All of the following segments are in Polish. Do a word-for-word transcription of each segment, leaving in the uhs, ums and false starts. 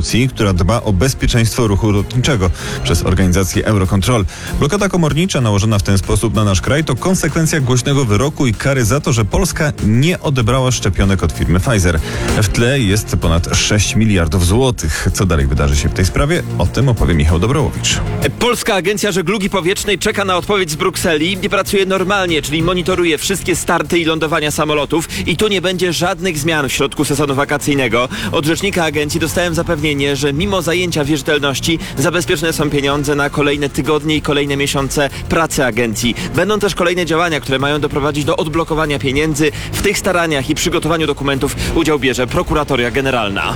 instytucji, która dba o bezpieczeństwo ruchu lotniczego przez organizację Eurocontrol. Blokada komornicza nałożona w ten sposób na nasz kraj to konsekwencja głośnego wyroku i kary za to, że Polska nie odebrała szczepionek od firmy Pfizer. W tle jest ponad sześć miliardów złotych. Co dalej wydarzy się w tej sprawie? O tym opowie Michał Dobrowicz. Polska Agencja Żeglugi Powietrznej czeka na odpowiedź z Brukseli i pracuje normalnie, czyli monitoruje wszystkie starty i lądowania samolotów i tu nie będzie żadnych zmian w środku sezonu wakacyjnego. Od rzecznika agencji dostałem zapewnienie, że mimo zajęcia wierzytelności zabezpieczone są pieniądze na kolejne tygodnie i kolejne miesiące pracy agencji. Będą też kolejne działania, które mają doprowadzić do odblokowania pieniędzy. W tych staraniach i przygotowaniu dokumentów udział bierze Prokuratoria Generalna.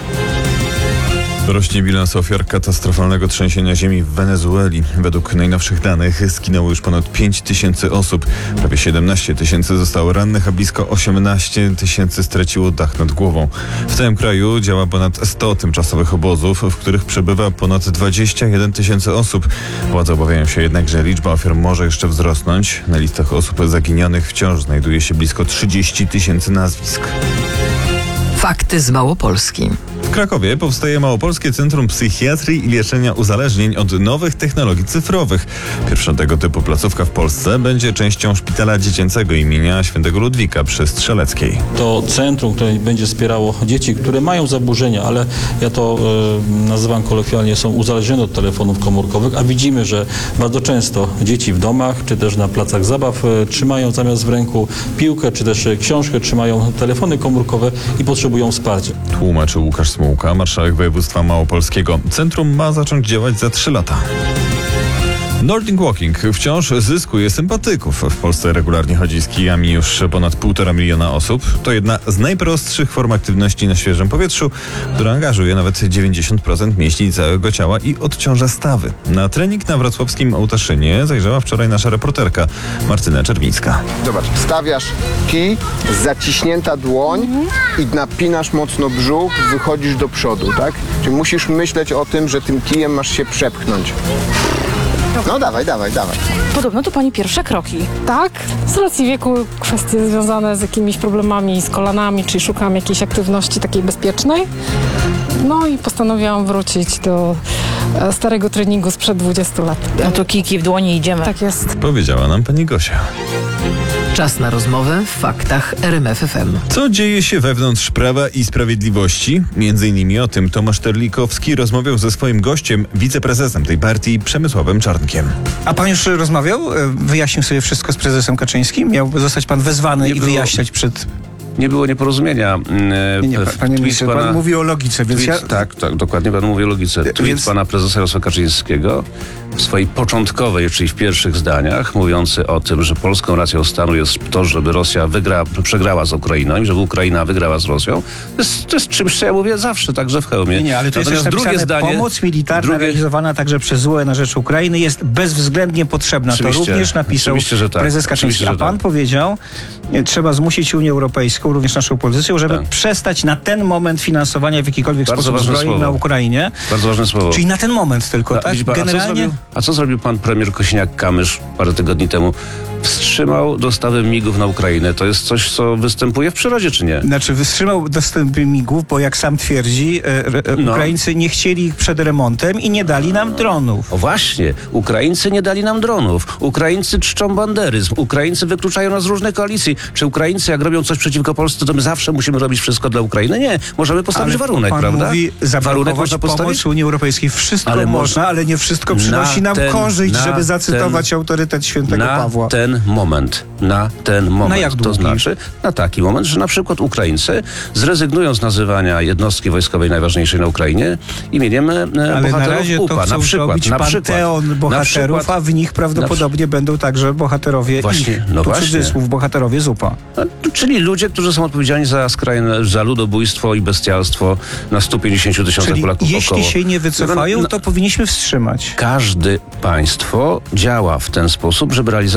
Rośnie bilans ofiar katastrofalnego trzęsienia ziemi w Wenezueli. Według najnowszych danych zginęło już ponad pięć tysięcy osób. Prawie siedemnaście tysięcy zostało rannych, a blisko osiemnaście tysięcy straciło dach nad głową. W całym kraju działa ponad sto tymczasowych obozów, w których przebywa ponad dwadzieścia jeden tysięcy osób. Władze obawiają się jednak, że liczba ofiar może jeszcze wzrosnąć. Na listach osób zaginionych wciąż znajduje się blisko trzydzieści tysięcy nazwisk. Fakty z Małopolski. W Krakowie powstaje Małopolskie Centrum Psychiatrii i Leczenia Uzależnień od nowych technologii cyfrowych. Pierwsza tego typu placówka w Polsce będzie częścią Szpitala Dziecięcego imienia Świętego Ludwika przy Strzeleckiej. To centrum, które będzie wspierało dzieci, które mają zaburzenia, ale ja to e, nazywam kolokwialnie, są uzależnione od telefonów komórkowych, a widzimy, że bardzo często dzieci w domach, czy też na placach zabaw e, trzymają zamiast w ręku piłkę, czy też e, książkę, trzymają telefony komórkowe i potrzebują wsparcia. Tłumaczył Łukasz Smułka, marszałek województwa małopolskiego. Centrum ma zacząć działać za trzy lata. Nordic Walking wciąż zyskuje sympatyków. W Polsce regularnie chodzi z kijami już ponad półtora miliona osób. To jedna z najprostszych form aktywności na świeżym powietrzu, która angażuje nawet dziewięćdziesiąt procent mięśni całego ciała i odciąża stawy. Na trening na wrocławskim Ołtaszynie zajrzała wczoraj nasza reporterka Martyna Czerwińska. Zobacz, stawiasz kij, zaciśnięta dłoń i napinasz mocno brzuch, wychodzisz do przodu, tak? Czyli musisz myśleć o tym, że tym kijem masz się przepchnąć. No dawaj, dawaj, dawaj. Podobno to pani pierwsze kroki. Tak, z racji wieku kwestie związane z jakimiś problemami z kolanami, czyli szukam jakiejś aktywności takiej bezpiecznej. No i postanowiłam wrócić do e, starego treningu sprzed dwudziestu lat. No to kijki w dłoni, idziemy. Tak jest. Powiedziała nam pani Gosia. Czas na rozmowę w faktach R M F F M. Co dzieje się wewnątrz Prawa i Sprawiedliwości? Między innymi o tym Tomasz Terlikowski rozmawiał ze swoim gościem, wiceprezesem tej partii, Przemysławem Czarnkiem. A pan już rozmawiał? Wyjaśnił sobie wszystko z prezesem Kaczyńskim? Miał zostać pan wezwany Nie i było. wyjaśniać przed... Nie było nieporozumienia. Nie, nie, panie ministrze, pana, pan mówi o logice, więc tweet, ja... Tak, tak, dokładnie pan mówi o logice. Tweet Więc... pana prezesa Jarosława Kaczyńskiego w swojej początkowej, czyli w pierwszych zdaniach, mówiący o tym, że polską racją stanu jest to, żeby Rosja wygra, przegrała z Ukrainą i żeby Ukraina wygrała z Rosją. To jest, to jest czymś, co ja mówię zawsze, także w hełmie. Nie, nie, ale to jest Natomiast też drugie zdanie, pomoc militarna drugie... realizowana także przez U E na rzecz Ukrainy jest bezwzględnie potrzebna. Oczywiście, to również napisał że tak, prezes Kaczyński. A że pan tak. powiedział, nie, trzeba zmusić Unię Europejską, również naszą pozycję, żeby Tak. przestać na ten moment finansowania w jakikolwiek Bardzo sposób ważne zbrojeń słowo. na Ukrainie. Bardzo ważne słowo. Czyli na ten moment tylko, No, tak? widzi pan, Generalnie... a, co zrobił, a co zrobił pan premier Kosiniak-Kamysz parę tygodni temu? Wstrzymał dostawę migów na Ukrainę. To jest coś, co występuje w przyrodzie, czy nie? Znaczy wstrzymał dostęp migów, bo jak sam twierdzi, e, e, No. Ukraińcy nie chcieli ich przed remontem i nie dali nam dronów. O właśnie, Ukraińcy nie dali nam dronów. Ukraińcy czczą banderyzm. Ukraińcy wykluczają nas z różnych koalicji. Czy Ukraińcy, jak robią coś przeciwko Polsce, to my zawsze musimy robić wszystko dla Ukrainy? Nie, możemy postawić Ale warunek, pan prawda? mówi Warunek zablokować można postawić? pomoc Unii Europejskiej. Wszystko Ale można, mo- ale nie wszystko przynosi na nam ten- korzyść, na żeby zacytować ten- autorytet świętego na Pawła. ten moment, na ten moment. Na jak to długi? znaczy na taki moment, że na przykład Ukraińcy zrezygnują z nazywania jednostki wojskowej najważniejszej na Ukrainie imieniem e, Ale bohaterów na razie U to P A. chcą Na przykład, zrobić na panteon przykład, bohaterów, na przykład, a w nich prawdopodobnie będą także bohaterowie Właśnie, ich, no tu właśnie. cudzysłów, bohaterowie Z U P A. No, czyli ludzie, którzy są odpowiedzialni za skrajne, za ludobójstwo i bestialstwo na stu pięćdziesięciu tysiącach Czyli Polaków jeśli około. się nie wycofają, No, no, to powinniśmy wstrzymać. Każde państwo działa w ten sposób, żeby realizować własne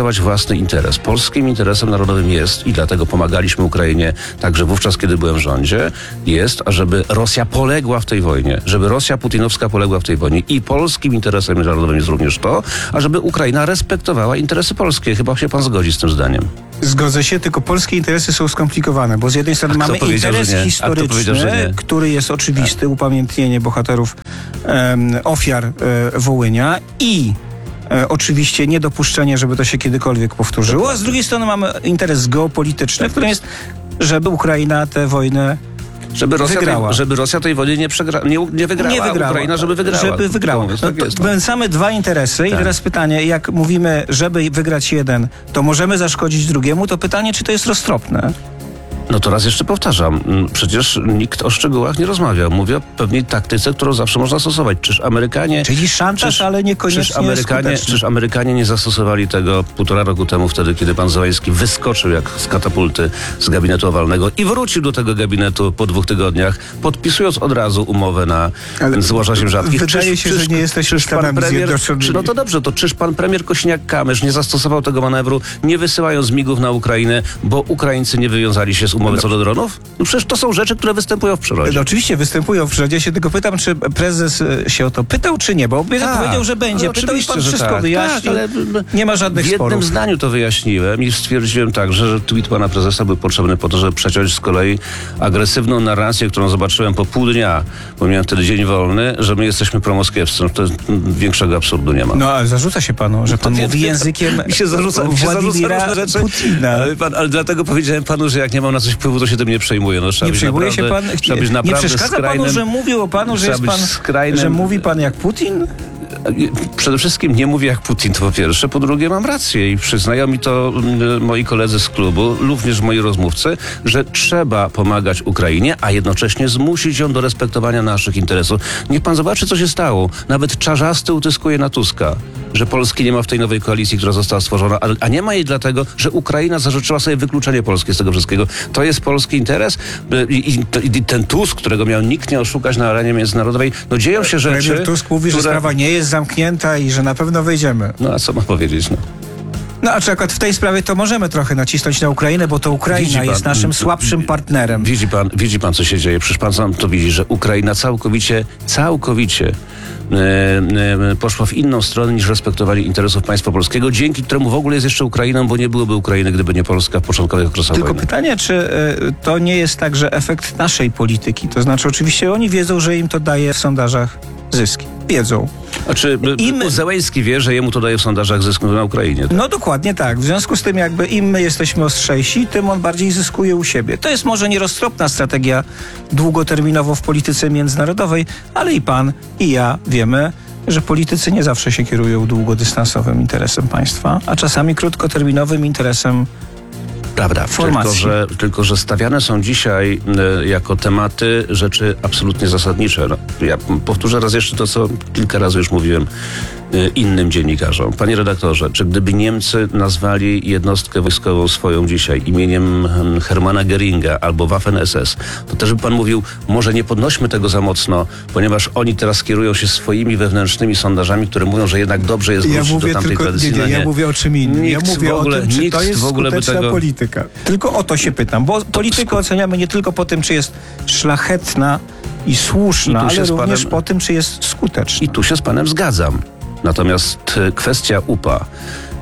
własny interes. Polskim interesem narodowym jest, i dlatego pomagaliśmy Ukrainie także wówczas, kiedy byłem w rządzie, jest, ażeby Rosja poległa w tej wojnie, żeby Rosja putinowska poległa w tej wojnie. I polskim interesem narodowym jest również to, ażeby Ukraina respektowała interesy polskie. Chyba się pan zgodzi z tym zdaniem. Zgodzę się, tylko polskie interesy są skomplikowane, bo z jednej strony A kto mamy powiedział, interes że nie? A kto historyczny, powiedział, że nie? który jest oczywisty, upamiętnienie bohaterów, em, ofiar e, Wołynia i e, oczywiście niedopuszczenie, żeby to się kiedykolwiek powtórzyło, a z drugiej strony mamy interes geopolityczny, którym jest, żeby Ukraina tę wojnę Żeby Rosja, wygrała. tej, żeby Rosja tej wojny nie, przegra, nie, nie wygrała, nie wygrała. a Ukraina, żeby wygrała. Żeby wygrała. No, No tak to jest, no. mamy same dwa interesy i Tak. teraz pytanie, jak mówimy, żeby wygrać jeden, to możemy zaszkodzić drugiemu, to pytanie, czy to jest roztropne? No to raz jeszcze powtarzam, m, przecież nikt o szczegółach nie rozmawiał. Mówię o pewnej taktyce, którą zawsze można stosować. Czyż Amerykanie... Czyli szantaż, czyż, ale niekoniecznie czyż Amerykanie, skuteczny. czyż Amerykanie nie zastosowali tego półtora roku temu, wtedy, kiedy pan Załęski wyskoczył jak z katapulty z gabinetu owalnego i wrócił do tego gabinetu po dwóch tygodniach, podpisując od razu umowę na Ale złoża rzadkich. wydaje się, że nie jesteśmy czyż pan Stanami premier, Zjednoczonymi. czy, No to dobrze, to czyż pan premier Kosiniak-Kamysz nie zastosował tego manewru, nie wysyłając migów na Ukrainę, bo Ukraińcy nie wywiązali się z umowy co do dronów? No przecież to są rzeczy, które występują w przyrodzie. No oczywiście występują w przyrodzie. Ja się tylko pytam, czy prezes e, się o to pytał, czy nie, bo Tak, powiedział, że będzie. ale Pytał i oczywiście, pan że wszystko tak. wyjaśnił. Tak, ale nie ma żadnych w jednym sporów. zdaniu to wyjaśniłem i stwierdziłem także, że tweet pana prezesa był potrzebny po to, żeby przeciąć z kolei agresywną narrację, którą zobaczyłem po pół dnia, bo miałem wtedy dzień wolny, że my jesteśmy promoskiewscy. No to mm, większego absurdu nie ma. No ale zarzuca się panu, że pan To mówi wie- językiem mi się zarzuca, mi się zarzuca Władimira różne rzeczy. Putina. Ale, pan, ale dlatego powiedziałem panu, że jak nie mam na coś wpływu, to się tym nie przejmuję. No, trzeba Nie być przejmuje się naprawdę, pan, trzeba być nie naprawdę przeszkadza skrajnym, panu, że mówił o panu, że trzeba jest być pan, skrajnym, że mówi pan jak Putin? Przede wszystkim nie mówię jak Putin, to po pierwsze. Po drugie mam rację i przyznają mi to mm, moi koledzy z klubu, również moi rozmówcy, że trzeba pomagać Ukrainie, a jednocześnie zmusić ją do respektowania naszych interesów. Niech pan zobaczy, co się stało. Nawet Czarzasty utyskuje na Tuska, że Polski nie ma w tej nowej koalicji, która została stworzona, a, a nie ma jej dlatego, że Ukraina zażyczyła sobie wykluczenie Polski z tego wszystkiego. To jest polski interes i, i, i ten Tusk, którego miał nikt nie oszukać na arenie międzynarodowej, no dzieją się rzeczy... Premier Tusk mówi, że które- sprawa nie jest zamknięta i że na pewno wejdziemy. No a co ma powiedzieć, no? No a czy akurat w tej sprawie to możemy trochę nacisnąć na Ukrainę, bo to Ukraina Widzi pan, jest naszym mm, słabszym partnerem. Widzi pan, widzi pan, co się dzieje. Przecież pan sam to widzi, że Ukraina całkowicie, całkowicie e, e, poszła w inną stronę niż respektowali interesów państwa polskiego, dzięki któremu w ogóle jest jeszcze Ukrainą, bo nie byłoby Ukrainy, gdyby nie Polska w początkowych okresach Tylko wojny. pytanie, czy e, to nie jest także efekt naszej polityki? To znaczy oczywiście oni wiedzą, że im to daje w sondażach zyski. Wiedzą. A czy Im- Zełenski wie, że jemu to daje w sondażach zysk na Ukrainie? No dokładnie tak. W związku z tym jakby im my jesteśmy ostrzejsi, tym on bardziej zyskuje u siebie. To jest może nieroztropna strategia długoterminowo w polityce międzynarodowej, ale i pan, i ja wiemy, że politycy nie zawsze się kierują długodystansowym interesem państwa, a czasami krótkoterminowym interesem Prawda, formacji. tylko że, tylko że stawiane są dzisiaj e, jako tematy rzeczy absolutnie zasadnicze. No, ja powtórzę raz jeszcze to, co kilka razy już mówiłem e, innym dziennikarzom. Panie redaktorze, czy gdyby Niemcy nazwali jednostkę wojskową swoją dzisiaj imieniem hmm, Hermana Geringa albo Waffen S S, to też by pan mówił, może nie podnośmy tego za mocno, ponieważ oni teraz kierują się swoimi wewnętrznymi sondażami, które mówią, że jednak dobrze jest Ja wrócić mówię do tamtej tylko, nie, tradycji. nie, No ja mówię o czym innym. Ja Nikt mówię w ogóle, o tym, czy nikt to jest w ogóle by skuteczna tego... polityka. Tylko o to się pytam, bo politykę oceniamy nie tylko po tym, czy jest szlachetna i słuszna, I tu się ale z również panem- po tym, czy jest skuteczna. I tu się z panem zgadzam. Natomiast e, kwestia U P A,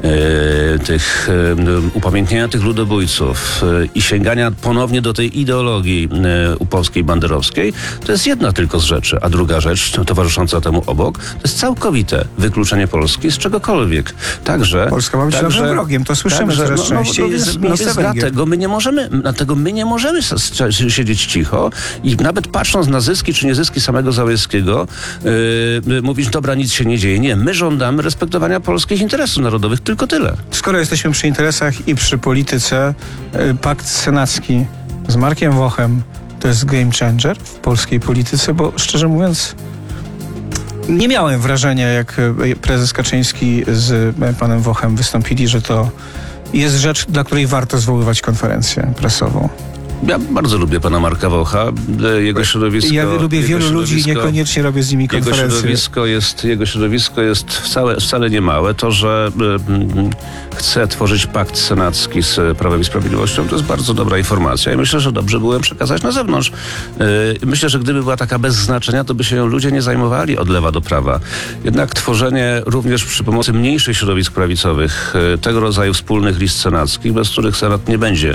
e, tych, e, upamiętnienia tych ludobójców e, i sięgania ponownie do tej ideologii e, upowskiej, banderowskiej, to jest jedna tylko z rzeczy. A druga rzecz, towarzysząca temu obok, to jest całkowite wykluczenie Polski z czegokolwiek. Także... Polska ma być także, nowym wrogiem, to słyszymy także, coraz no, no, częściej no, więc, z no, miejsca więc Węgier. dlatego my nie możemy, dlatego my nie możemy s- s- siedzieć cicho i nawet patrząc na zyski czy niezyski samego Załęskiego, yy, mówić, dobra, nic się nie dzieje. Nie, my żądamy respektowania polskich interesów narodowych, tylko tyle. Skoro jesteśmy przy interesach i przy polityce, y, pakt senacki z Markiem Wochem to jest game changer w polskiej polityce, bo szczerze mówiąc nie miałem wrażenia, jak y, prezes Kaczyński z y, panem Wochem wystąpili, że to jest rzecz, dla której warto zwoływać konferencję prasową. Ja bardzo lubię pana Marka Wocha. Jego środowisko... Ja lubię jego wielu ludzi i środowisko- niekoniecznie robię z nimi Jego konferencje. środowisko jest, jego środowisko jest wcale, wcale nie małe. To, że y, chce tworzyć pakt senacki z Prawem i Sprawiedliwością, to jest bardzo dobra informacja i myślę, że dobrze byłem przekazać na zewnątrz. Y, myślę, że gdyby była taka bez znaczenia, to by się ludzie nie zajmowali od lewa do prawa. Jednak tworzenie również przy pomocy mniejszych środowisk prawicowych y, tego rodzaju wspólnych list senackich, bez których Senat nie będzie y,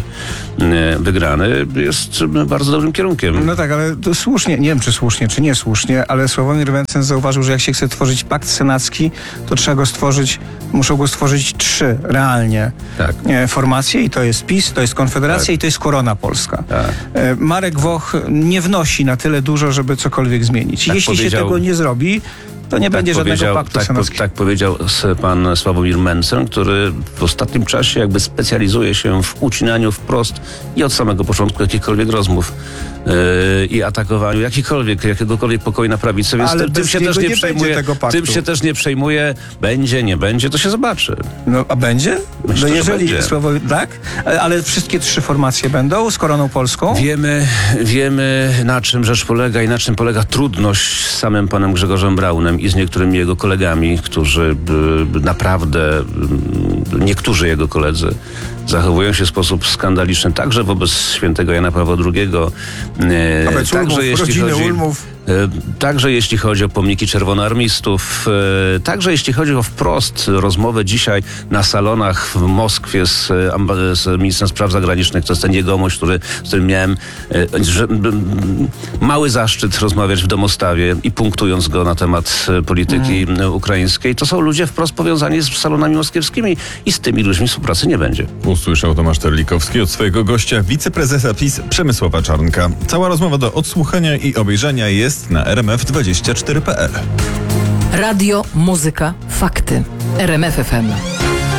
wygrany, jest y, bardzo dobrym kierunkiem. No tak, ale to słusznie, nie wiem czy słusznie, czy niesłusznie, ale Sławomir Mencen zauważył, że jak się chce tworzyć pakt senacki, to trzeba go stworzyć, muszą go stworzyć trzy realnie Tak. e, formacje i to jest PiS, to jest Konfederacja Tak. i to jest Korona Polska. Tak. E, Marek Woch nie wnosi na tyle dużo, żeby cokolwiek zmienić. Tak Jeśli powiedział- się tego nie zrobi, to nie będzie żadnego powiedział, paktu tak, po, senackiego. tak powiedział s- pan Sławomir Mencen, który w ostatnim czasie jakby specjalizuje się w ucinaniu wprost i od samego początku jakichkolwiek rozmów yy, i atakowaniu jakikolwiek, jakiegokolwiek pokoju na prawicy, więc Ale tym, tym bez się niego też nie nie przejmuje. będzie tego paktu. Tym się też nie przejmuje. Będzie, nie będzie, to się zobaczy. No, a będzie? Myślę, no że jeżeli będzie. Sławomir, tak? Ale- Ale wszystkie trzy formacje będą z Koroną Polską? Wiemy, wiemy na czym rzecz polega i na czym polega trudność z samym panem Grzegorzem Braunem i z niektórymi jego kolegami, którzy y, naprawdę, y, niektórzy jego koledzy zachowują się w sposób skandaliczny także wobec świętego Jana Pawła drugiego. y, Wobec Ulmów, rodziny Ulmów. y, Także jeśli chodzi o pomniki czerwonoarmistów, y, także jeśli chodzi o wprost rozmowę dzisiaj na salonach w Moskwie z, y, amba- z ministrem spraw zagranicznych, to jest ten jegomość, który, z którym miałem y, że, y, mały zaszczyt rozmawiać w domostawie i punktując go na temat y, polityki y, ukraińskiej. To są ludzie wprost powiązani z salonami moskiewskimi i z tymi ludźmi współpracy nie będzie. Usłyszał Tomasz Terlikowski od swojego gościa, wiceprezesa PiS Przemysława Czarnka. Cała rozmowa do odsłuchania i obejrzenia jest na r m f dwadzieścia cztery kropka p l. Radio, muzyka, fakty. R M F F M.